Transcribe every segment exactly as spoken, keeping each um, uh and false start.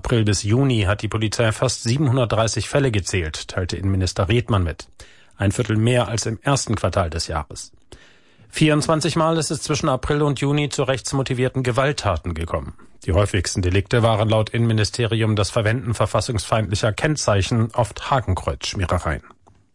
April bis Juni hat die Polizei fast siebenhundertdreißig Fälle gezählt, teilte Innenminister Redmann mit. Ein Viertel mehr als im ersten Quartal des Jahres. vierundzwanzig Mal ist es zwischen April und Juni zu rechtsmotivierten Gewalttaten gekommen. Die häufigsten Delikte waren laut Innenministerium das Verwenden verfassungsfeindlicher Kennzeichen, oft Hakenkreuzschmierereien.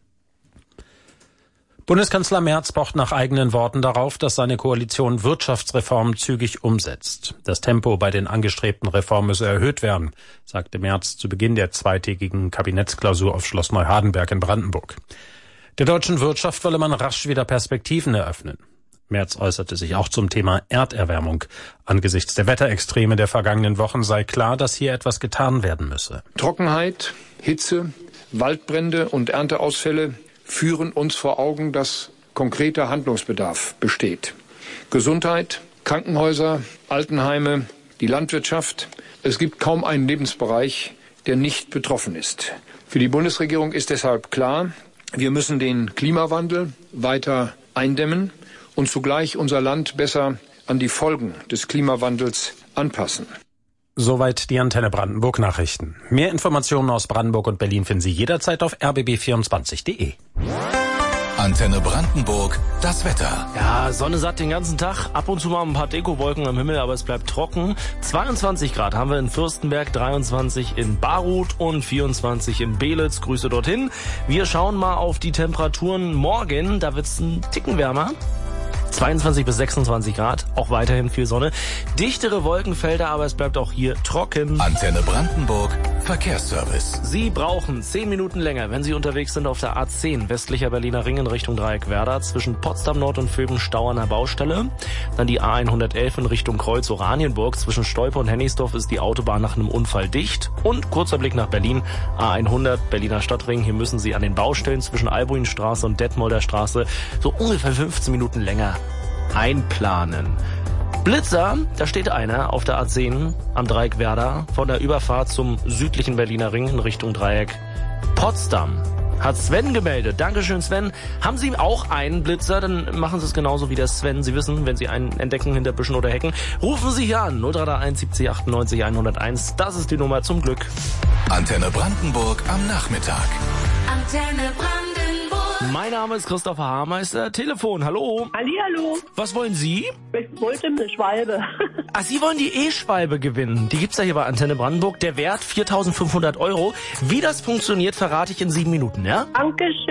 Bundeskanzler Merz pocht nach eigenen Worten darauf, dass seine Koalition Wirtschaftsreformen zügig umsetzt. Das Tempo bei den angestrebten Reformen müsse erhöht werden, sagte Merz zu Beginn der zweitägigen Kabinettsklausur auf Schloss Neuhardenberg in Brandenburg. Der deutschen Wirtschaft wolle man rasch wieder Perspektiven eröffnen. Merz äußerte sich auch zum Thema Erderwärmung. Angesichts der Wetterextreme der vergangenen Wochen sei klar, dass hier etwas getan werden müsse. Trockenheit, Hitze, Waldbrände und Ernteausfälle führen uns vor Augen, dass konkreter Handlungsbedarf besteht. Gesundheit, Krankenhäuser, Altenheime, die Landwirtschaft. Es gibt kaum einen Lebensbereich, der nicht betroffen ist. Für die Bundesregierung ist deshalb klar, wir müssen den Klimawandel weiter eindämmen und zugleich unser Land besser an die Folgen des Klimawandels anpassen. Soweit die Antenne Brandenburg Nachrichten. Mehr Informationen aus Brandenburg und Berlin finden Sie jederzeit auf r b b vierundzwanzig punkt de. Antenne Brandenburg, das Wetter. Ja, Sonne satt den ganzen Tag, ab und zu mal ein paar Dekowolken am Himmel, aber es bleibt trocken. zweiundzwanzig Grad haben wir in Fürstenberg, dreiundzwanzig in Baruth und vierundzwanzig in Belitz. Grüße dorthin. Wir schauen mal auf die Temperaturen morgen, da wird's ein Ticken wärmer. zweiundzwanzig bis sechsundzwanzig Grad, auch weiterhin viel Sonne. Dichtere Wolkenfelder, aber es bleibt auch hier trocken. Antenne Brandenburg, Verkehrsservice. Sie brauchen zehn Minuten länger, wenn Sie unterwegs sind auf der A zehn, westlicher Berliner Ring in Richtung Dreieckwerder, zwischen Potsdam Nord und Vöbenstau an der Baustelle. Dann die A hundertelf in Richtung Kreuz Oranienburg, zwischen Stolpe und Hennigsdorf ist die Autobahn nach einem Unfall dicht. Und kurzer Blick nach Berlin, A hundert, Berliner Stadtring, hier müssen Sie an den Baustellen zwischen Albuinstraße und Detmolder Straße so ungefähr fünfzehn Minuten länger einplanen. Blitzer, da steht einer auf der A zehn am Dreieck Werder von der Überfahrt zum südlichen Berliner Ring in Richtung Dreieck Potsdam. Hat Sven gemeldet. Dankeschön, Sven. Haben Sie auch einen Blitzer, dann machen Sie es genauso wie der Sven. Sie wissen, wenn Sie einen entdecken hinter Büschen oder Hecken, rufen Sie hier an. null drei drei eins siebzig achtundneunzig hunderteins. Das ist die Nummer zum Glück. Antenne Brandenburg am Nachmittag. Antenne Brandenburg. Mein Name ist Christopher Haarmeister. Telefon, hallo. Hallihallo. Was wollen Sie? Ich wollte eine Schwalbe. Ach, Sie wollen die E-Schwalbe gewinnen. Die gibt's ja hier bei Antenne Brandenburg. Der Wert viertausendfünfhundert Euro. Wie das funktioniert, verrate ich in sieben Minuten, ja? Dankeschön.